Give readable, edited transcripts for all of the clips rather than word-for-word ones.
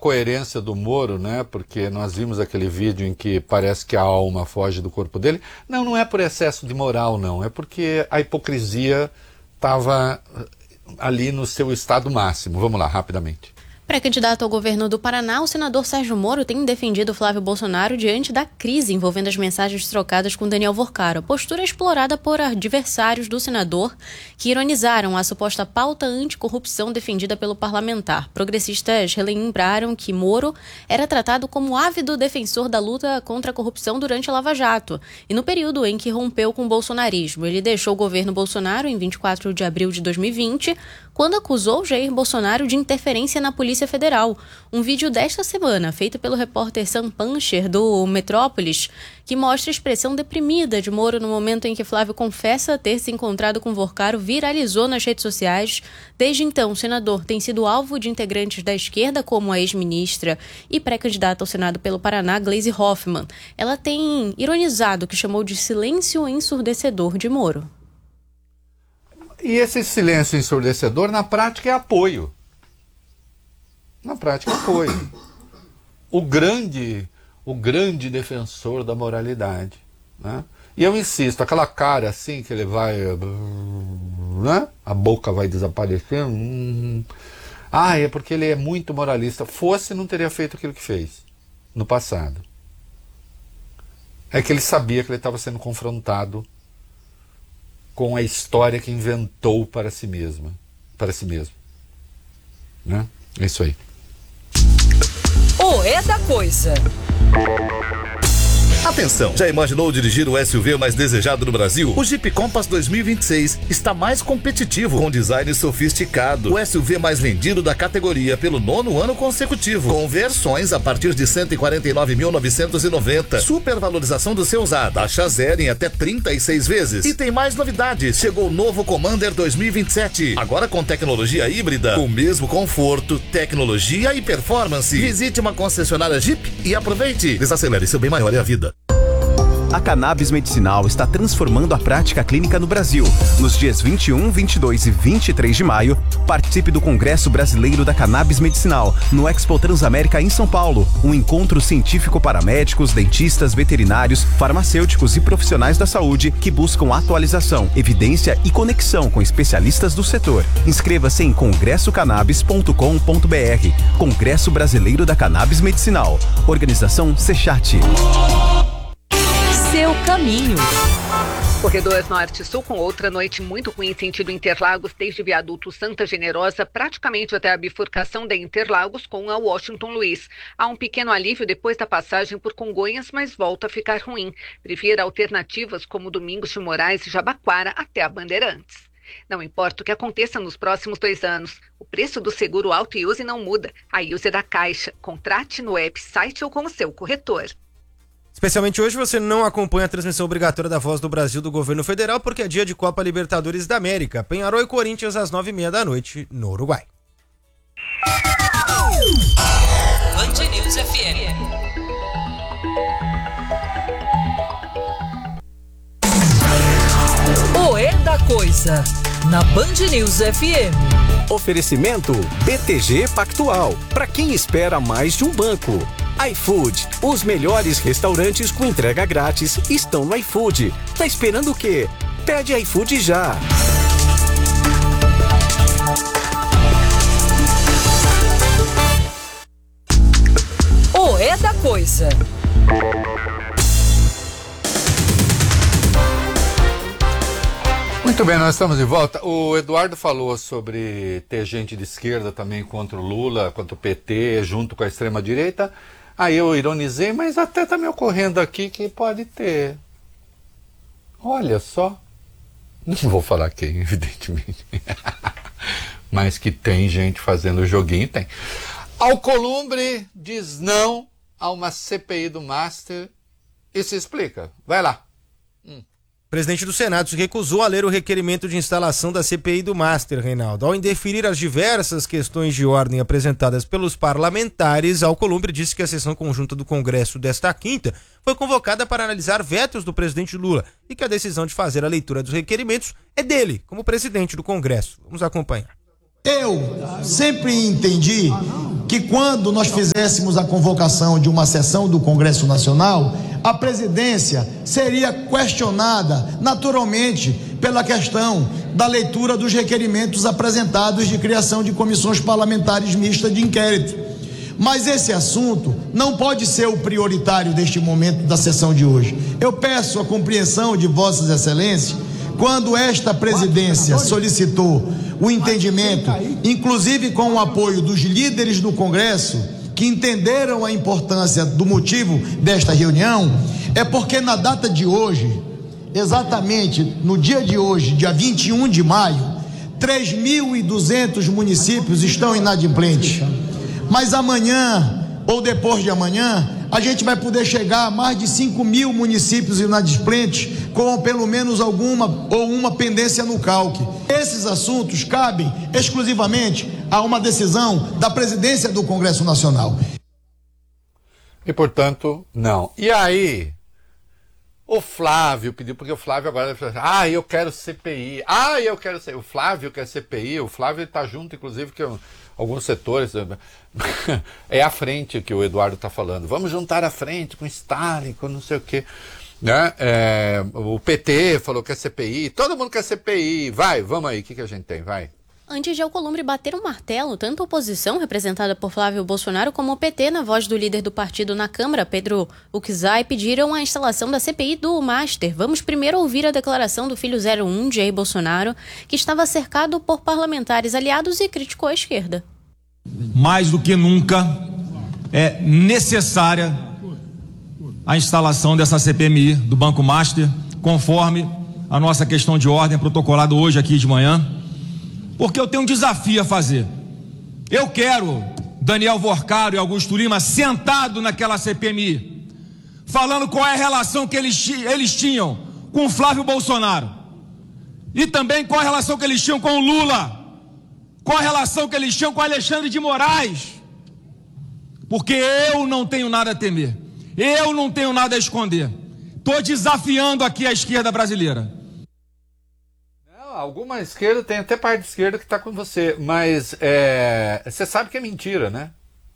coerência do Moro, né? Porque nós vimos aquele vídeo em que parece que a alma foge do corpo dele. Não é por excesso de moral, não. É porque a hipocrisia estava ali no seu estado máximo. Vamos lá, rapidamente. Pré-candidato ao governo do Paraná, o senador Sérgio Moro tem defendido Flávio Bolsonaro diante da crise envolvendo as mensagens trocadas com Daniel Vorcaro, postura explorada por adversários do senador que ironizaram a suposta pauta anticorrupção defendida pelo parlamentar. Progressistas relembraram que Moro era tratado como ávido defensor da luta contra a corrupção durante a Lava Jato e no período em que rompeu com o bolsonarismo. Ele deixou o governo Bolsonaro em 24 de abril de 2020, quando acusou Jair Bolsonaro de interferência na Polícia Federal. Um vídeo desta semana, feito pelo repórter Sam Pancher, do Metrópolis, que mostra a expressão deprimida de Moro no momento em que Flávio confessa ter se encontrado com Vorcaro, viralizou nas redes sociais. Desde então, o senador tem sido alvo de integrantes da esquerda, como a ex-ministra e pré-candidata ao Senado pelo Paraná, Gleisi Hoffmann. Ela tem ironizado o que chamou de silêncio ensurdecedor de Moro. E esse silêncio ensurdecedor, na prática, é apoio. Na prática, é apoio. O grande defensor da moralidade. Né? E eu insisto, aquela cara assim que ele vai... Né? A boca vai desaparecendo. É porque ele é muito moralista. Fosse, não teria feito aquilo que fez no passado. É que ele sabia que ele estava sendo confrontado com a história que inventou para si mesmo. Né? É isso aí. O É da Coisa. Atenção! Já imaginou dirigir o SUV mais desejado no Brasil? O Jeep Compass 2026 está mais competitivo, com design sofisticado. O SUV mais vendido da categoria pelo 9º ano consecutivo, com versões a partir de R$ 149.990. Supervalorização do seu usado, taxa zero em até 36 vezes. E tem mais novidades. Chegou o novo Commander 2027, agora com tecnologia híbrida, com o mesmo conforto, tecnologia e performance. Visite uma concessionária Jeep e aproveite. Desacelere, seu bem maior é a vida. A cannabis medicinal está transformando a prática clínica no Brasil. Nos dias 21, 22 e 23 de maio, participe do Congresso Brasileiro da Cannabis Medicinal, no Expo Transamérica em São Paulo. Um encontro científico para médicos, dentistas, veterinários, farmacêuticos e profissionais da saúde que buscam atualização, evidência e conexão com especialistas do setor. Inscreva-se em congressocannabis.com.br. Congresso Brasileiro da Cannabis Medicinal. Organização Sechat. Seu caminho. Corredor Norte-Sul com outra noite muito ruim em sentido Interlagos, desde viaduto Santa Generosa, praticamente até a bifurcação da Interlagos com a Washington Luiz. Há um pequeno alívio depois da passagem por Congonhas, mas volta a ficar ruim. Prefira alternativas como Domingos de Moraes e Jabaquara até a Bandeirantes. Não importa o que aconteça nos próximos 2 anos, o preço do seguro Auto e Use não muda. A Use é da Caixa. Contrate no app, site ou com o seu corretor. Especialmente hoje você não acompanha a transmissão obrigatória da Voz do Brasil do Governo Federal porque é dia de Copa Libertadores da América. Peñarol e Corinthians às 9h30 da noite no Uruguai. Band News FM. O É da Coisa, na Band News FM. Oferecimento BTG Pactual, para quem espera mais de um banco. iFood, os melhores restaurantes com entrega grátis estão no iFood. Tá esperando o quê? Pede iFood já. O É da Coisa. Muito bem, nós estamos de volta. O Eduardo falou sobre ter gente de esquerda também contra o Lula, contra o PT, junto com a extrema-direita. Aí eu ironizei, mas até está me ocorrendo aqui que pode ter. Olha só. Não vou falar quem, evidentemente. Mas que tem gente fazendo o joguinho, tem. Alcolumbre diz não a uma CPI do Master e se explica. Vai lá. O presidente do Senado se recusou a ler o requerimento de instalação da CPI do Master, Reinaldo. Ao indeferir as diversas questões de ordem apresentadas pelos parlamentares, Alcolumbre disse que a sessão conjunta do Congresso desta quinta foi convocada para analisar vetos do presidente Lula e que a decisão de fazer a leitura dos requerimentos é dele, como presidente do Congresso. Vamos acompanhar. Eu sempre entendi que quando nós fizéssemos a convocação de uma sessão do Congresso Nacional, a presidência seria questionada naturalmente pela questão da leitura dos requerimentos apresentados de criação de comissões parlamentares mistas de inquérito. Mas esse assunto não pode ser o prioritário deste momento da sessão de hoje. Eu peço a compreensão de Vossas Excelências quando esta presidência solicitou o entendimento, inclusive com o apoio dos líderes do Congresso, que entenderam a importância do motivo desta reunião, é porque na data de hoje, exatamente no dia de hoje, dia 21 de maio, 3.200 municípios estão inadimplentes. Mas amanhã, ou depois de amanhã, a gente vai poder chegar a mais de 5.000 municípios inadimplentes com pelo menos alguma ou uma pendência no CALC. Esses assuntos cabem exclusivamente a uma decisão da presidência do Congresso Nacional. E, portanto, não. E aí, o Flávio pediu, porque o Flávio agora falou, eu quero CPI, eu quero CPI. O Flávio quer CPI, o Flávio está junto, inclusive, que alguns setores, é a frente que o Eduardo está falando, vamos juntar a frente com Stalin, com não sei o quê, né? O PT falou que é CPI, todo mundo quer CPI, vamos aí, o que a gente tem, vai. Antes de Alcolumbre bater um martelo, tanto a oposição, representada por Flávio Bolsonaro, como o PT, na voz do líder do partido na Câmara, Pedro Uczai, pediram a instalação da CPI do Master. Vamos primeiro ouvir a declaração do filho 01, Jair Bolsonaro, que estava cercado por parlamentares aliados e criticou a esquerda. Mais do que nunca é necessária a instalação dessa CPMI do Banco Master, conforme a nossa questão de ordem protocolada hoje aqui de manhã. Porque eu tenho um desafio a fazer. Eu quero Daniel Vorcaro e Augusto Lima sentado naquela CPMI, falando qual é a relação que eles tinham com o Flávio Bolsonaro. E também qual a relação que eles tinham com o Lula. Qual a relação que eles tinham com o Alexandre de Moraes. Porque eu não tenho nada a temer. Eu não tenho nada a esconder. Estou desafiando aqui a esquerda brasileira. Alguma esquerda, tem até parte de esquerda que está com você, mas você sabe que é mentira, né?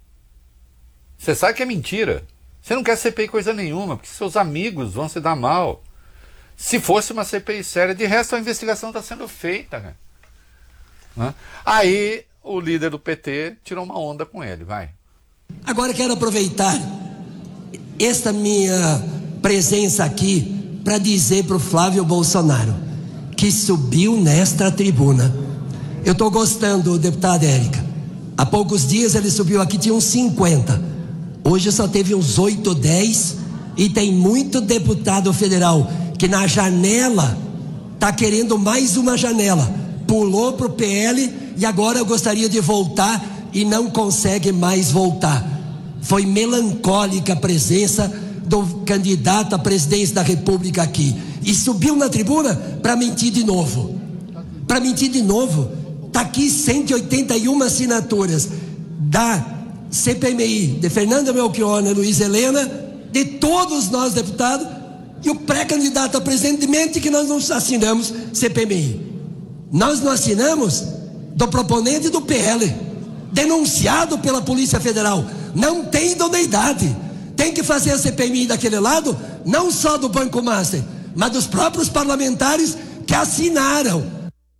Você sabe que é mentira. Você não quer CPI coisa nenhuma, porque seus amigos vão se dar mal. Se fosse uma CPI séria, de resto a investigação está sendo feita, né? Aí o líder do PT tirou uma onda com ele, vai. Agora quero aproveitar esta minha presença aqui para dizer para o Flávio Bolsonaro, que subiu nesta tribuna. Eu estou gostando, deputada Érica. Há poucos dias ele subiu aqui, tinha uns 50. Hoje só teve uns 8 ou 10. E tem muito deputado federal que na janela está querendo mais uma janela. Pulou para o PL e agora eu gostaria de voltar e não consegue mais voltar. Foi melancólica a presença do candidato à presidência da República aqui. E subiu na tribuna para mentir de novo. Para mentir de novo. Está aqui 181 assinaturas da CPMI, de Fernanda Melchiona, Luiz Helena, de todos nós deputados, e o pré-candidato a presidente mente que nós não assinamos CPMI. Nós não assinamos do proponente do PL, denunciado pela Polícia Federal. Não tem idoneidade. Tem que fazer a CPMI daquele lado, não só do Banco Master, mas dos próprios parlamentares que assinaram.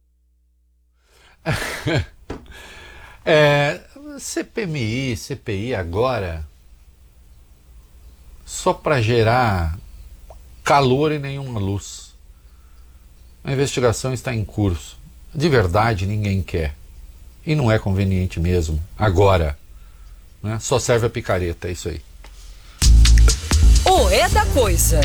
CPI agora, só para gerar calor e nenhuma luz. A investigação está em curso. De verdade, ninguém quer. E não é conveniente mesmo. Agora, né? Só serve a picareta, é isso aí. O É da Coisa.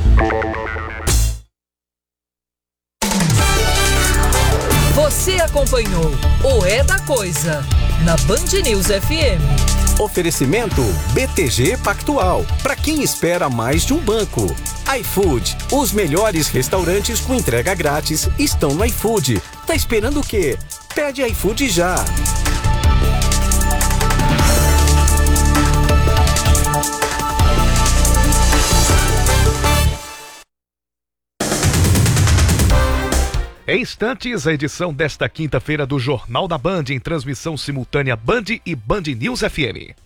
Você acompanhou o É da Coisa na Band News FM. Oferecimento BTG Pactual. Para quem espera mais de um banco. iFood. Os melhores restaurantes com entrega grátis estão no iFood. Tá esperando o quê? Pede iFood já. Em instantes, a edição desta quinta-feira do Jornal da Band, em transmissão simultânea Band e Band News FM.